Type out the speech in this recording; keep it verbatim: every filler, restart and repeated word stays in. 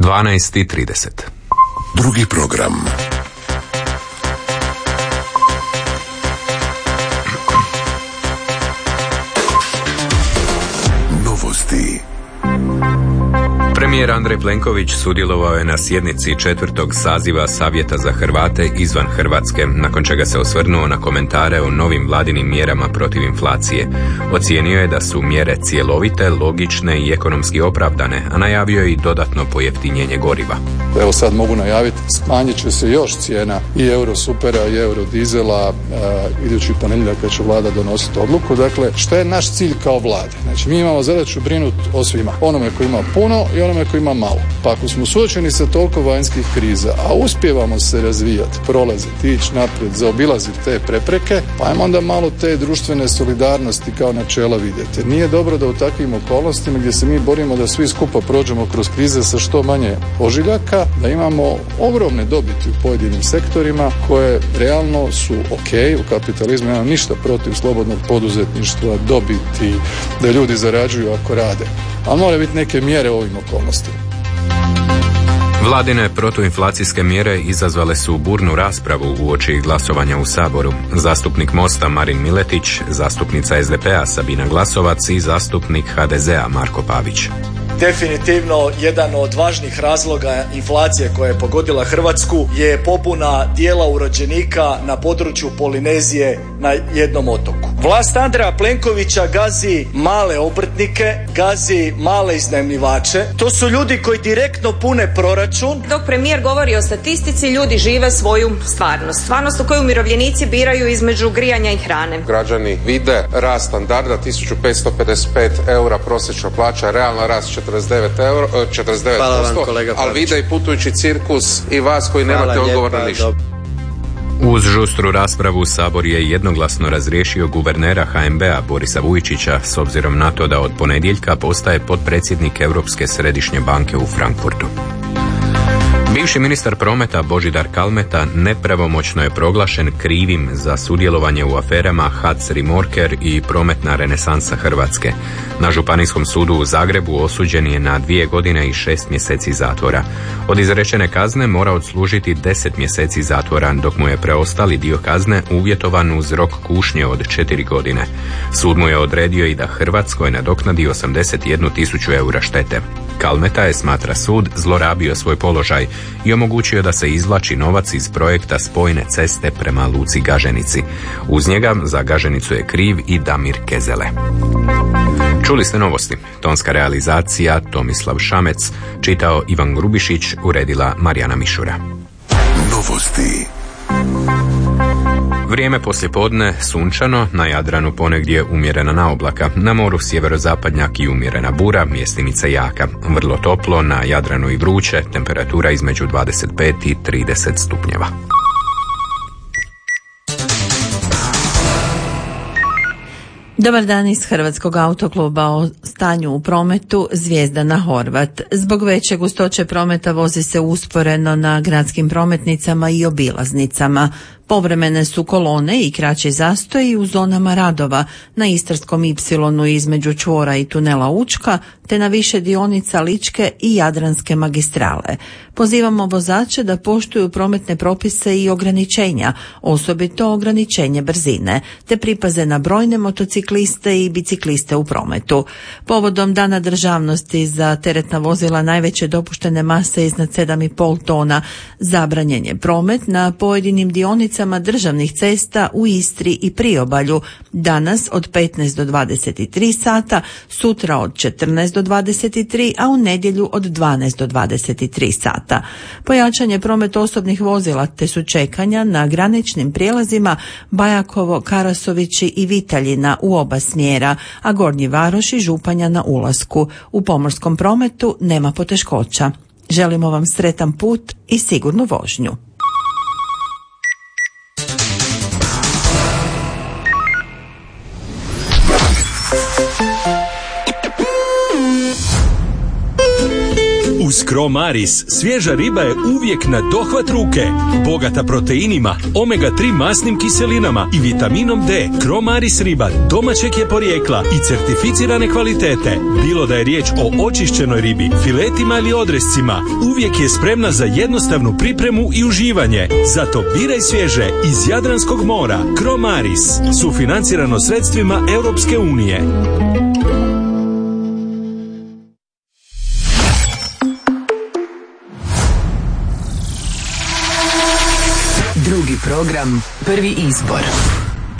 dvanaest i trideset. Drugi program. Novosti. Premijer Andrej Plenković sudjelovao je na sjednici četvrtog saziva Savjeta za Hrvate izvan Hrvatske, nakon čega se osvrnuo na komentare o novim vladinim mjerama protiv inflacije. Ocijenio je da su mjere cjelovite, logične i ekonomski opravdane, a najavio je i dodatno pojeftinjenje goriva. Evo sad mogu najaviti, smanjit će se još cijena i Eurosupera i Eurodizela e, idući ponedjeljak kad će vlada donositi odluku. Dakle, što je naš cilj kao vlade? Znači, mi imamo zadaću brinuti o svima. Onome koji ima puno i onome koji ima malo. Pa ako smo suočeni sa toliko vanjskih kriza, a uspijevamo se razvijati, prolaziti, ići naprijed, zaobilaziti te prepreke, pa ajmo onda malo te društvene solidarnosti kao načela vidjeti. Nije dobro da u takvim okolnostima gdje se mi borimo da svi skupa prođemo kroz krize sa što manje ožiljaka, da imamo ogromne dobiti u pojedinim sektorima koje realno su ok, u kapitalizmu nemam ništa protiv slobodnog poduzetništva, dobiti, da ljudi zarađuju ako rade. Ali mora biti neke mjere u ovim okolnostima. Vladine protuinflacijske mjere izazvale su burnu raspravu uoči glasovanja u Saboru. Zastupnik Mosta Marin Miletić, zastupnica es de pe a Sabina Glasovac i zastupnik ha de ze a Marko Pavić. Definitivno jedan od važnih razloga inflacije koja je pogodila Hrvatsku je pobuna dijela urođenika na području Polinezije na jednom otoku. Vlast Andreja Plenkovića gazi male obrtnike, gazi male iznajmljivače. To su ljudi koji direktno pune proračun. Dok premijer govori o statistici, ljudi žive svoju stvarnost. Stvarnost u kojoj umirovljenici biraju između grijanja i hrane. Građani vide rast standarda tisuću petsto pedeset pet eura prosječna plaća, realna rast četrdeset devet euro, četrdeset devet posto, ali vide i putujući cirkus i vas koji nemate Hvala odgovor na ništa. Uz žustru raspravu Sabor je jednoglasno razriješio guvernera ha em be a Borisa Vujčića s obzirom na to da od ponedjeljka postaje potpredsjednik Europske središnje banke u Frankfurtu. Bivši ministar prometa Božidar Kalmeta nepravomoćno je proglašen krivim za sudjelovanje u aferama ha ce Remorker i Prometna renesansa Hrvatske. Na Županijskom sudu u Zagrebu osuđen je na dvije godine i šest mjeseci zatvora. Od izrečene kazne mora odslužiti deset mjeseci zatvora, dok mu je preostali dio kazne uvjetovan uz rok kušnje od četiri godine. Sud mu je odredio i da Hrvatskoj nadoknadi osamdeset jednu tisuću eura štete. Kalmeta je, smatra sud, zlorabio svoj položaj i omogućio da se izvlači novac iz projekta spojne ceste prema luci Gaženici. Uz njega za Gaženicu je kriv i Damir Kezele. Čuli ste novosti. Tonska realizacija Tomislav Šamec, čitao Ivan Grubišić, uredila Marijana Mišura. Novosti. Vrijeme poslijepodne sunčano, na Jadranu ponegdje umjerena naoblaka, na moru sjeverozapadnjak i umjerena bura, mjestimica jaka. Vrlo toplo, na Jadranu i vruće, temperatura između dvadeset pet i trideset stupnjeva. Dobar dan iz Hrvatskog autokluba. O stanju u prometu Zvijezdana Horvat. Zbog veće gustoće prometa vozi se usporeno na gradskim prometnicama i obilaznicama. Povremene su kolone i kraći zastoji u zonama radova na Istarskom ipsilonu između čvora i tunela Učka, te na više dionica Ličke i Jadranske magistrale. Pozivamo vozače da poštuju prometne propise i ograničenja, osobito ograničenje brzine, te pripaze na brojne motocikliste i bicikliste u prometu. Povodom Dana državnosti za teretna vozila najveće dopuštene mase iznad sedam i pol tona zabranjen je promet na pojedinim dionicama državnih cesta u Istri i Priobalju, danas od petnaest do dvadeset tri sata, sutra od četrnaest do dvadeset tri, a u nedjelju od dvanaest do dvadeset tri sata. Pojačan je promet osobnih vozila, te su čekanja na graničnim prijelazima Bajakovo, Karasovići i Vitaljina u oba smjera, a Gornji Varoš i Županja na ulasku. U pomorskom prometu nema poteškoća. Želimo vam sretan put i sigurnu vožnju. Uz Cromaris svježa riba je uvijek na dohvat ruke. Bogata proteinima, omega tri masnim kiselinama i vitaminom D. Cromaris riba domaćeg je porijekla i certificirane kvalitete. Bilo da je riječ o očišćenoj ribi, filetima ili odrescima, uvijek je spremna za jednostavnu pripremu i uživanje. Zato biraj svježe iz Jadranskog mora. Cromaris, sufinancirano sredstvima Europske unije. Drugi program, prvi izbor.